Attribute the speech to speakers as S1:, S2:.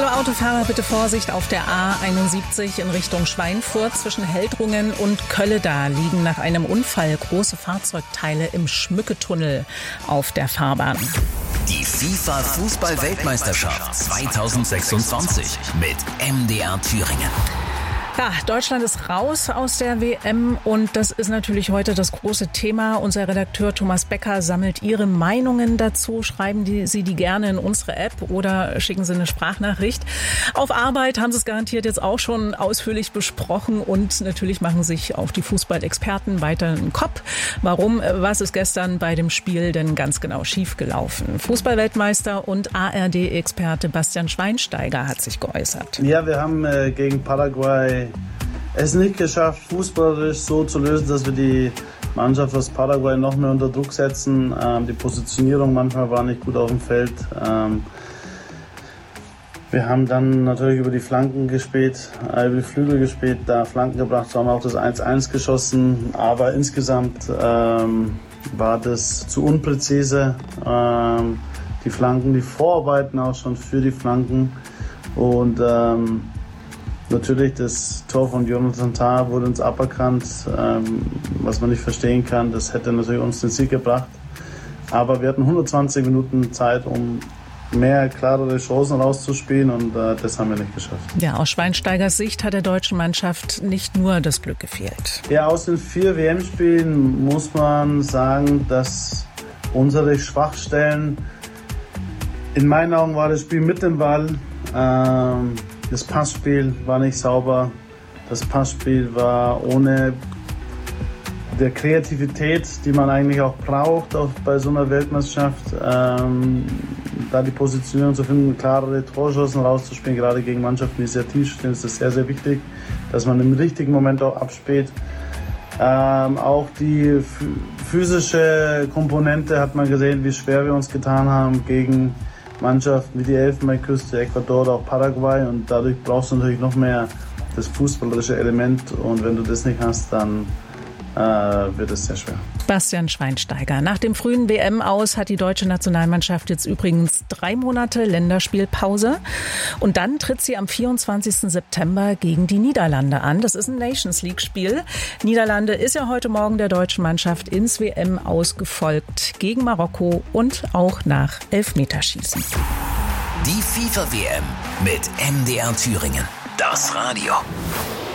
S1: Autofahrer, bitte Vorsicht auf der A71 in Richtung Schweinfurt. Zwischen Heldrungen und Kölleda liegen nach einem Unfall große Fahrzeugteile im Schmücketunnel auf der Fahrbahn.
S2: Die FIFA-Fußball-Weltmeisterschaft 2026 mit MDR Thüringen.
S1: Ja, Deutschland ist raus aus der WM und das ist natürlich heute das große Thema. Unser Redakteur Thomas Becker sammelt Ihre Meinungen dazu. Schreiben Sie die gerne in unsere App oder schicken Sie eine Sprachnachricht. Auf Arbeit haben Sie es garantiert jetzt auch schon ausführlich besprochen und natürlich machen sich auch die Fußballexperten weiter einen Kopf. Warum? Was ist gestern bei dem Spiel denn ganz genau schiefgelaufen? Fußballweltmeister und ARD-Experte Bastian Schweinsteiger hat sich geäußert.
S3: Ja, wir haben gegen Paraguay es nicht geschafft, fußballerisch so zu lösen, dass wir die Mannschaft aus Paraguay noch mehr unter Druck setzen. Die Positionierung manchmal war nicht gut auf dem Feld. Wir haben dann natürlich über die Flanken gespielt, über die Flügel gespielt, da Flanken gebracht, haben auch das 1-1 geschossen. Aber insgesamt war das zu unpräzise. Die Flanken, die Vorarbeiten auch schon für die Flanken. Und natürlich das Tor von Jonathan Tah wurde uns aberkannt, was man nicht verstehen kann. Das hätte natürlich uns den Sieg gebracht. Aber wir hatten 120 Minuten Zeit, um mehr klarere Chancen rauszuspielen und das haben wir nicht geschafft.
S1: Ja, aus Schweinsteigers Sicht hat der deutschen Mannschaft nicht nur das Glück gefehlt.
S3: Ja, aus den 4 WM-Spielen muss man sagen, dass unsere Schwachstellen, in meinen Augen war das Spiel mit dem Ball, das Passspiel war nicht sauber. Das Passspiel war ohne der Kreativität, die man eigentlich auch braucht bei so einer Weltmeisterschaft. Da die Positionierung zu finden, klarere Torchancen rauszuspielen, gerade gegen Mannschaften, die sehr tief stehen, ist das sehr, sehr wichtig, dass man im richtigen Moment auch abspielt. Auch die physische Komponente hat man gesehen, wie schwer wir uns getan haben gegen Mannschaften wie die Elfenbeinküste, Ecuador oder auch Paraguay und dadurch brauchst du natürlich noch mehr das fußballerische Element und wenn du das nicht hast, dann wird es sehr schwer.
S1: Bastian Schweinsteiger. Nach dem frühen WM-Aus hat die deutsche Nationalmannschaft jetzt übrigens 3 Monate Länderspielpause und dann tritt sie am 24. September gegen die Niederlande an. Das ist ein Nations-League-Spiel. Niederlande ist ja heute Morgen der deutschen Mannschaft ins WM-Aus gefolgt gegen Marokko und auch nach Elfmeterschießen.
S2: Die FIFA-WM mit MDR Thüringen. Das Radio.